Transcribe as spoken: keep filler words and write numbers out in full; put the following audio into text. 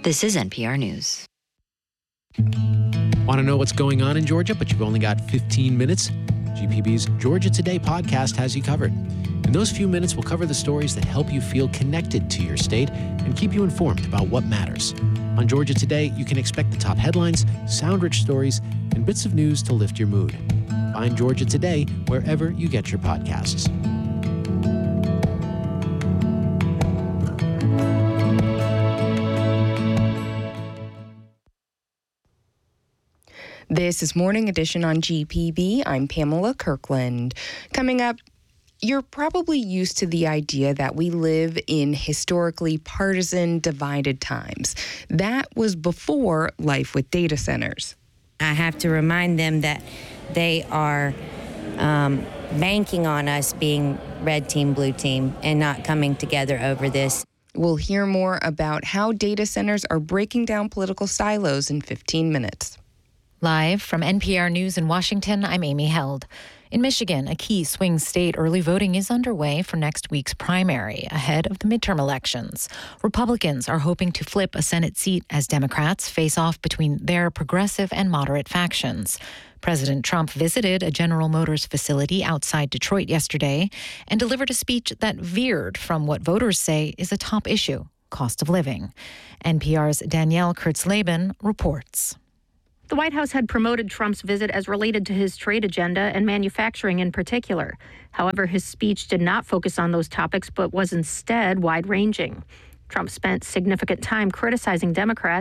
This is N P R News. Want to know what's going on in Georgia, but you've only got fifteen minutes? G P B's Georgia Today podcast has you covered. In those few minutes, we'll cover the stories that help you feel connected to your state and keep you informed about what matters. On Georgia Today, you can expect the top headlines, sound-rich stories, and bits of news to lift your mood. Find Georgia Today wherever you get your podcasts. This is Morning Edition on G P B. I'm Pamela Kirkland. Coming up, you're probably used to the idea that we live in historically partisan, divided times. That was before life with data centers. I have to remind them that they are um, banking on us being red team, blue team, and not coming together over this. We'll hear more about how data centers are breaking down political silos in fifteen minutes. Live from N P R News in Washington, I'm Amy Held. In Michigan, a key swing state, early voting is underway for next week's primary, ahead of the midterm elections. Republicans are hoping to flip a Senate seat as Democrats face off between their progressive and moderate factions. President Trump visited a General Motors facility outside Detroit yesterday and delivered a speech that veered from what voters say is a top issue, cost of living. N P R's Danielle Kurtzleben reports. The White House had promoted Trump's visit as related to his trade agenda and manufacturing in particular. However, his speech did not focus on those topics, but was instead wide-ranging. Trump spent significant time criticizing Democrats